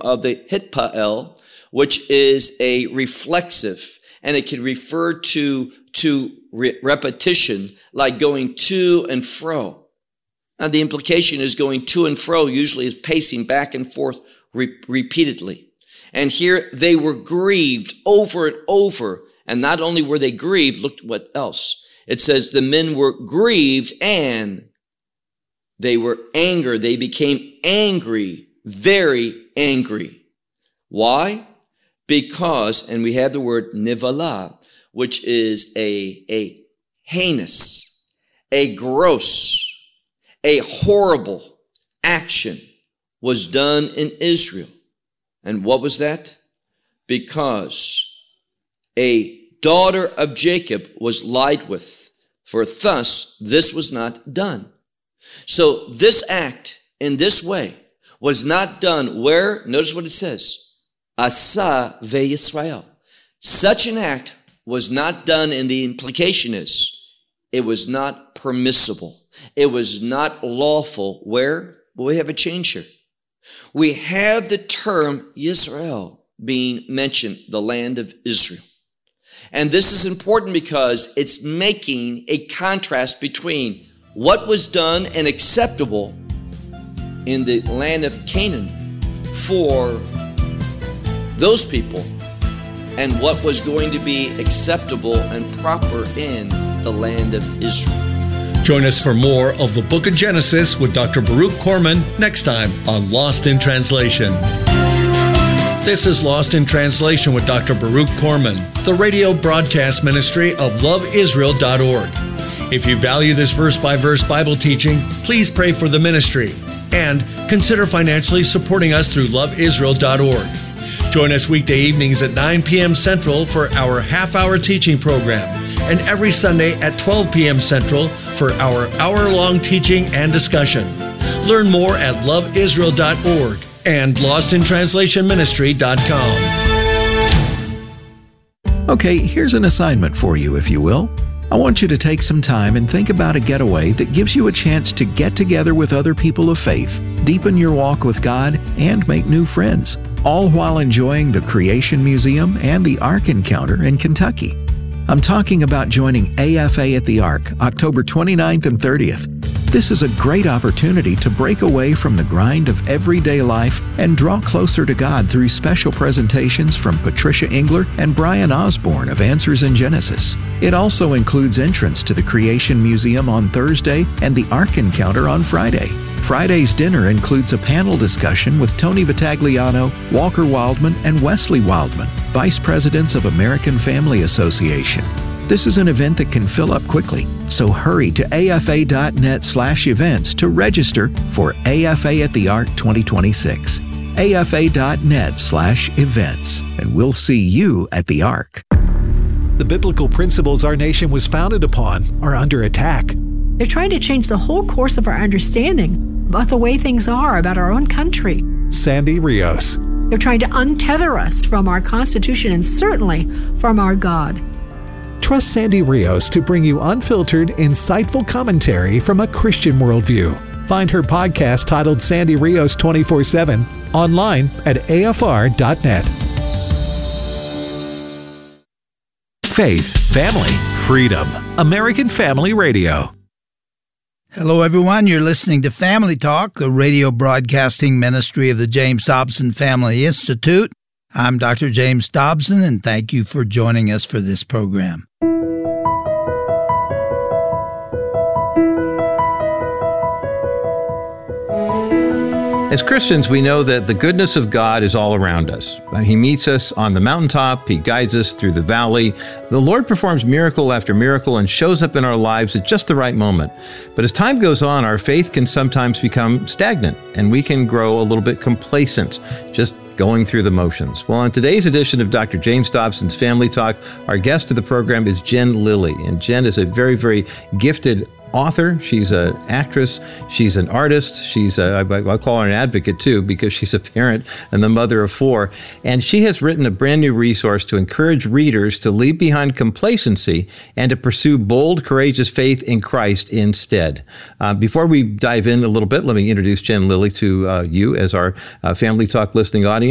of the hitpael, which is a reflexive, and it can refer to repetition, like going to and fro. Now, the implication is going to and fro usually is pacing back and forth repeatedly. And here they were grieved over and over. And not only were they grieved, look what else. It says the men were grieved and they were angry. They became angry, very angry. Why? Because, and we have the word nivala, which is a heinous, a gross, a horrible action was done in Israel. And what was that? Because a daughter of Jacob was lied with, for thus this was not done. So this act in this way was not done where? Notice what it says. Asa ve'Yisrael. Such an act was not done, and the implication is it was not permissible. It was not lawful. Where? Well, we have a change here. We have the term Yisrael being mentioned, the land of Israel. And this is important because it's making a contrast between what was done and acceptable in the land of Canaan for those people and what was going to be acceptable and proper in the land of Israel. Join us for more of the Book of Genesis with Dr. Baruch Korman next time on Lost in Translation. This is Lost in Translation with Dr. Baruch Korman, the radio broadcast ministry of loveisrael.org. If you value this verse-by-verse Bible teaching, please pray for the ministry and consider financially supporting us through loveisrael.org. Join us weekday evenings at 9 p.m. Central for our half-hour teaching program, and every Sunday at 12 p.m. Central for our hour-long teaching and discussion. Learn more at loveisrael.org and lostintranslationministry.com. Okay, here's an assignment for you, if you will. I want you to take some time and think about a getaway that gives you a chance to get together with other people of faith, deepen your walk with God, and make new friends, all while enjoying the Creation Museum and the Ark Encounter in Kentucky. I'm talking about joining AFA at the Ark, October 29th and 30th. This is a great opportunity to break away from the grind of everyday life and draw closer to God through special presentations from Patricia Engler and Brian Osborne of Answers in Genesis. It also includes entrance to the Creation Museum on Thursday and the Ark Encounter on Friday. Friday's dinner includes a panel discussion with Tony Vitagliano, Walker Wildman, and Wesley Wildman, Vice Presidents of American Family Association. This is an event that can fill up quickly, so hurry to afa.net/events to register for AFA at the Ark 2026. afa.net/events, and we'll see you at the Ark. The biblical principles our nation was founded upon are under attack. They're trying to change the whole course of our understanding about the way things are about our own country. Sandy Rios. They're trying to untether us from our Constitution and certainly from our God. Trust Sandy Rios to bring you unfiltered, insightful commentary from a Christian worldview. Find her podcast titled Sandy Rios 24/7 online at afr.net. Faith, family, freedom. American Family Radio. Hello, everyone. You're listening to Family Talk, the radio broadcasting ministry of the James Dobson Family Institute. I'm Dr. James Dobson, and thank you for joining us for this program. As Christians, we know that the goodness of God is all around us. He meets us on the mountaintop. He guides us through the valley. The Lord performs miracle after miracle and shows up in our lives at just the right moment. But as time goes on, our faith can sometimes become stagnant, and we can grow a little bit complacent, just going through the motions. Well, on today's edition of Dr. James Dobson's Family Talk, our guest of the program is Jen Lilly. And Jen is a very, very gifted author. She's an actress. She's an artist. She's I call her an advocate too, because she's a parent and the mother of 4. And she has written a brand new resource to encourage readers to leave behind complacency and to pursue bold, courageous faith in Christ instead. Before we dive in a little bit, let me introduce Jen Lilly to you as our Family Talk listening audience.